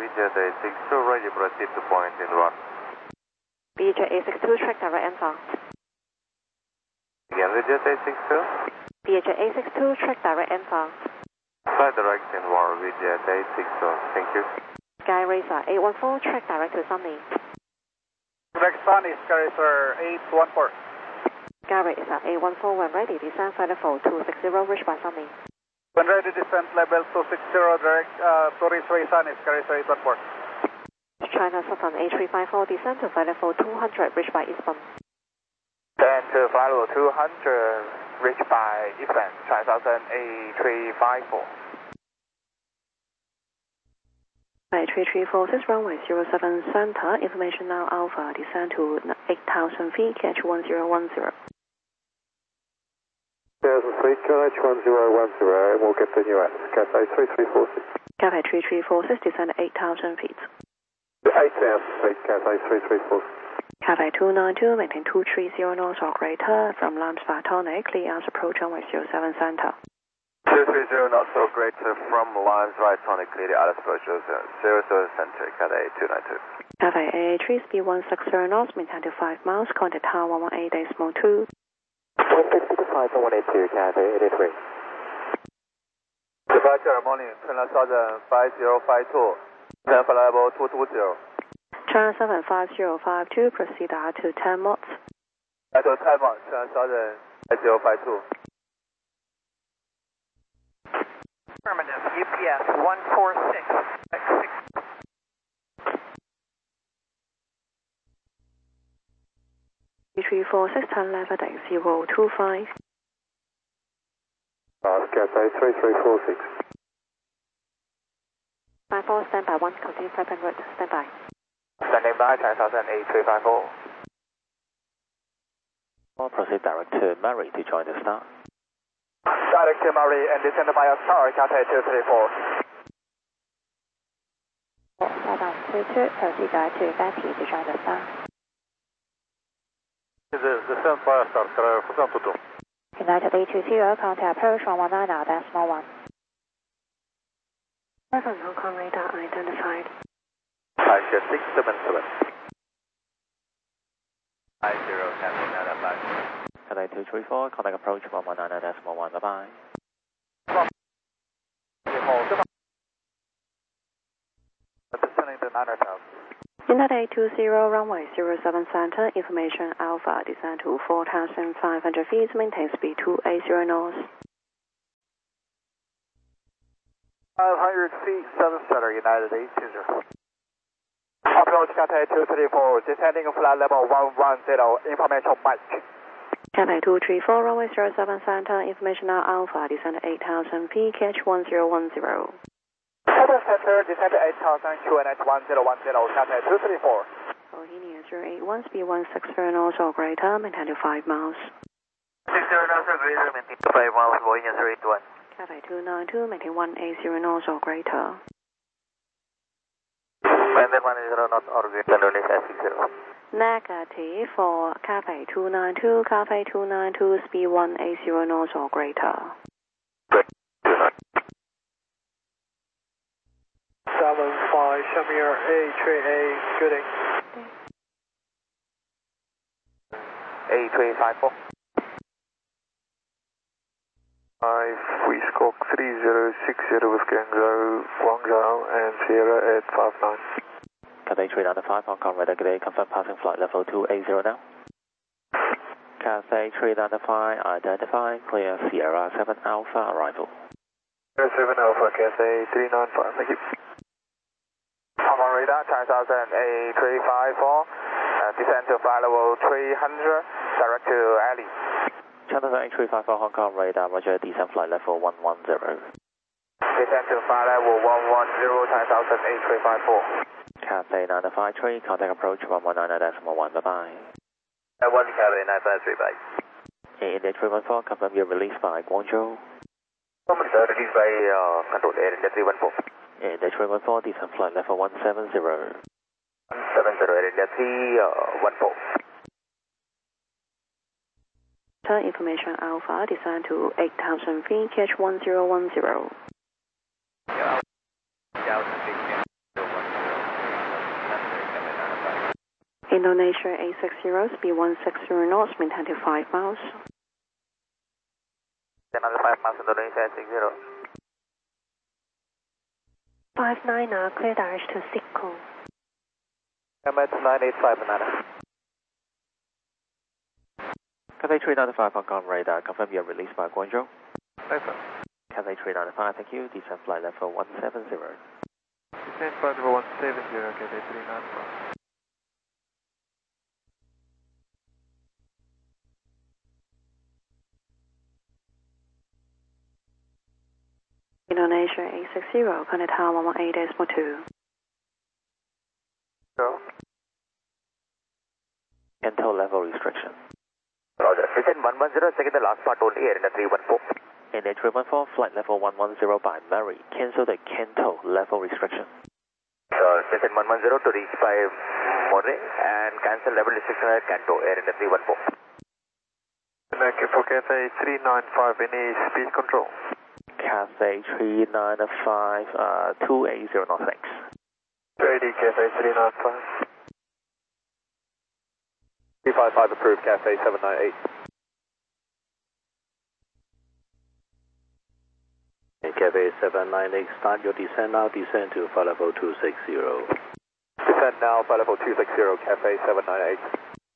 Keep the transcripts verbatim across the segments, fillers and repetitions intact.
Jet A six two, ready proceed to point in one. B J A six two, track direct and far. Again, Jet A six two. B J A six two, track direct and far. Fly direct in one, Jet A six two, thank you. Sky Racer eight one four, track direct to Sunny. Direct Sunny, Sky Racer eight one four. Sky Racer eight one four, when ready, descend flight level two six zero, reach by Sunny. When ready, descend level two six zero, direct uh, to Raceway Sunny, Sky Racer eight one four. China Southern A three five four, descend to flight level two hundred, reach by Eastbound. Descend to flight level two hundred, reach by Eastbound, China Southern A three five four. A three three four six, runway zero seven center, information now Alpha, descend to eight thousand feet, catch one zero one zero. one thousand feet, K H one zero one zero, we'll get the new S, Cathay three three four six. Cathay three three four six, descend eight thousand feet. eight thousand feet, Cathay three three four six. Cathay two nine two, maintain two three zero knots or greater, from Lambs Tonic, clear as approach runway zero seven center. two three zero knots or greater from Lines right Tonic, clear the Alice approach zero seven center, Cathay two nine two. Cathay A A three, speed one six zero knots, maintain to five miles, contact tower one one eight decimal two. one fifty to five one eight two, Cathay eight eight three. Departure morning, China Southern five zero five two, then flight level two two zero. China Southern five zero five two, proceed out to ten knots. At the time on China Southern five zero five two. Affirmative, U P S one four six. three four six, turn left at zero two five. Uh, Cathay three three four six. five four, stand by one, continue five hundred, stand by. Standing by, China Southern A three five four. Proceed direct to Murray to join the star. Direct to Murray and descend by a star, Cathay two three four. Southern two two, proceed direct to Betty to join the star. Descend by a star, Sierra Fusan two two. United A two zero, contact approach one one nine now, decimal one. Seven Hong Kong radar identified. five six seven seven. five zero, Cathay nine five. Cathay two three four, contact approach one one nine decimal one, bye bye. Descending to nine thousand. United A two zero, runway zero seven center, information Alpha, descend to four thousand five hundred feet, maintain speed two eighty knots. five hundred feet, seven center, United A two zero. Approach Cathay two three four, descending flight level one one zero, information Mike. Cathay two three four, runway zero seven center, information now Alpha, descend eight thousand feet, catch one zero one zero. Cathay center, descend eight thousand, Q N H one zero one zero, Cathay two three four. Bohemia zero eight one, speed one six zero knots or greater, maintain to five miles. six zero knots or greater, maintain to five miles, Bohemia zero eight one. Cathay two nine two, maintain one eighty knots or greater. Maintain one eighty knots or greater, release S six zero. Negative for Cathay two nine two, Cathay two nine two, speed one eighty knots or greater. seven five, Shamir A three A, shooting. A three five four. five, Wisconsin three zero six zero with Guangzhou, Guangzhou and Sierra at five nine. Cathay three nine five, Hong Kong radar, today confirm passing flight level two eighty now. Cathay three nine five, identify, clear Sierra seven Alpha, arrival. Sierra seven Alpha, Cathay three nine five, thank you. Hong Kong radar, China Southern A three five four, uh, descend to flight level three hundred, direct to Ali. China Southern A three five four, Hong Kong radar, roger, descend flight level one one zero. Descend to flight level one one zero, China Southern A three five four. Cathay nine five three, contact approach one one nine decimal one, bye bye. Uh, one Cathay nine five three, bye. India three one four, confirm your release by Guangzhou. Release by uh, control Air India three one four. India three one four, descend flight level one seven zero. one seven zero, Air India three one four. Turn information Alpha, descend to eight thousand feet, catch one zero one zero. Yeah, one zero one zero. Indonesia eight six zero, speed one six zero knots, maintain to five miles. Another five miles, Indonesia eight six zero. five nine are clear direct to Sikko. M H nine eight five Banana. Cathay three ninety-five Hong Kong radar, confirm you are released by Guangzhou. Over. Cathay three ninety-five, thank you. Descend flight level one seven zero. Descend flight level one seven zero, Cathay three ninety-five. Indonesia eight six zero, contact tower one one eight decimal two. Go. Kento level restriction. Roger. Descend one one zero, second the last part only, Air India three one four. India three one four, flight level one one zero by Mary. Cancel the Kento level restriction. So, descend one one zero to reach by Morning and cancel level restriction at Kanto, Air India three one four. Thank you for Cathay three ninety-five, any speed control? Cathay three ninety-five, uh, two eight zero knots, thanks. Ready, Cathay three ninety-five. three five five approved, Cathay seven nine eight. Cathay seven nine eight, start your descent now, descend to flight level two six zero. Descend now, flight level two six zero, Cathay seven nine eight.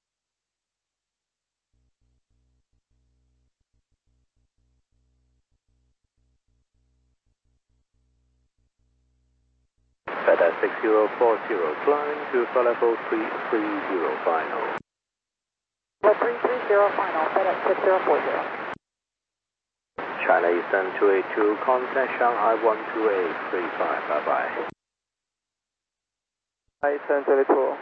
Flight six zero four zero, climb to flight level three three zero final. Flight three three zero final, FedEx six zero four zero. China Eastern two eight two, contact Shanghai one two eight three five, bye bye. Eastern two eight two.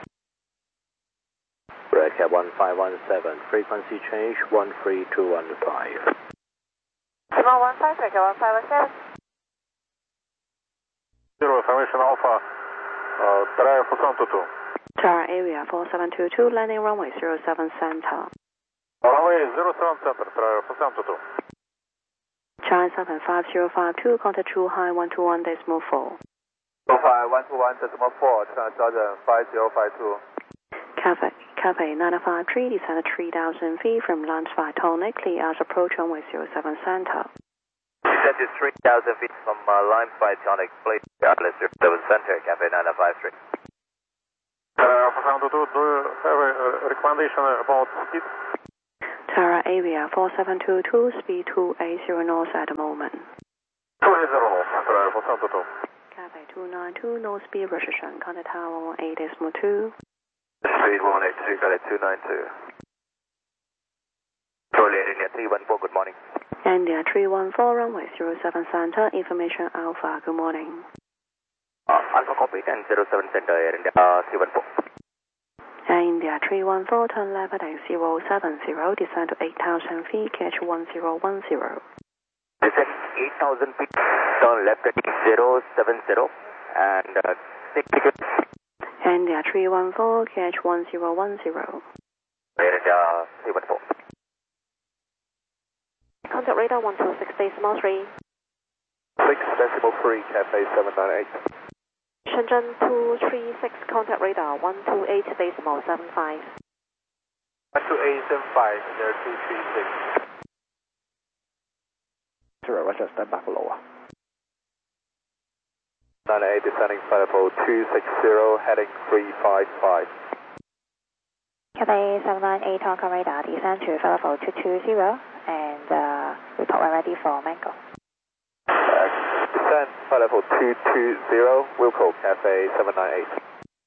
Red Cap one five one seven, frequency change one three two one five. Simon one five, Red Cap one five one seven. Zero information Alpha, uh, drive for Santo two. Tower area four seven two two, landing runway zero seven center. Runway zero seven center, drive for Santo two. China seven five zero five two, contact Zhuhai one two one decimal four. Zhuhai one two one decimal four, China Southern five zero five two. Cathay, Cathay nine five three, descend three thousand feet from launch by Tonic, clear as approach runway zero seven center. Descend is three thousand feet from uh, Lime by Tonic, place Atlas zero seven center, Cathay nine five three. Uh, for Santo two, do you have a, a recommendation about speed? Tower area four seven two two, speed two eight zero knots at the moment. two eight zero, drive for Santo two. Cathay two nine two, no speed restriction, contact tower one one eight decimal two. Speed one eight two, Cathay two nine two. Control Air India three one four, good morning. India three one four, runway zero seven center, information Alpha, good morning. Uh, Alpha copy and zero seven center, Air India uh, three one four. India three one four, turn left at zero seven zero, descend to eight thousand feet, catch one zero one zero. Descend eight thousand feet, turn left at zero seven zero, and uh, take ticket. India three one four, catch one zero one zero. Air India three one four. Contact radar one two six decimal three. six decimal three, Cathay seven nine eight. Shenzhen two three six, contact radar one two eight decimal seven five. one two eight seven five, there two three six. Zero, Russia, stand back below. nine eight, descending flight level two six zero, heading three five five. Cathay seven nine eight, Hong Kong radar, descend to flight level two two zero, and uh, report when ready for Mango. Uh, descend flight level two two zero, Wilco, Cathay seven nine eight.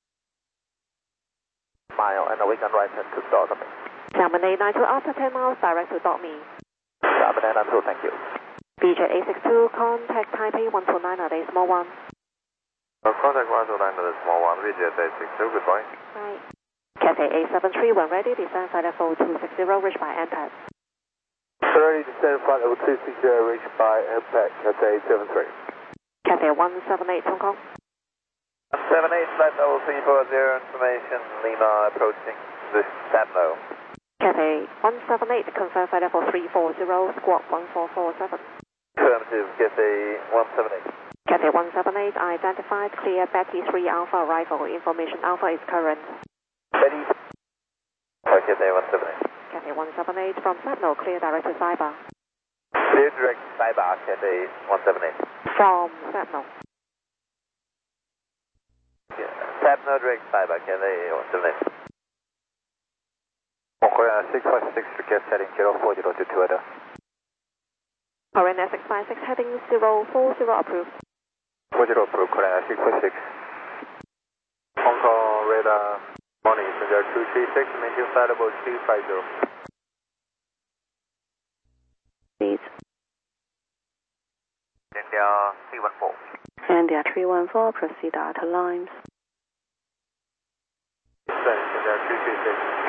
Mile and awaken right hand to start me. Xiamen eight nine two, after ten miles, direct to dot me. Xiamen eight nine two, thank you. B J eight six two, contact Taipei one two nine, decimal one. Uh, contact one two nine, decimal one, V J eight six two, goodbye. Bye. Cathay eight seven three, when ready, descend flight level two six zero, reach by M P A S. Ready to descend flight level two six zero, reach by M P A S, Cathay seven three. Cathay one seven eight, Hong Kong. one seven eight, flight level three four zero, information, Lima approaching, this stand low. Cathay one seven eight, confirm flight level three four zero, squawk one four four seven. Affirmative, Cathay one seven eight. Cathay one seven eight, identified, clear Betty three Alpha arrival, information Alpha is current. Ready. Okay, day one seven eight. Cathay one seven eight from Sentinel, clear direct to Saiba. Clear direct Saiba, Cathay one seven eight. From Sentinel. Yeah. Sentinel direct Saiba, Cathay one seven eight. Korean six five six, request heading zero four zero to two other. Korean six five six heading zero four zero approved. four zero approved, Korean six five six. Hong Kong radar, morning, India two three six, maintain flight level two five zero. Speed. India three one four. India three one four, proceed outer lines. India two three six.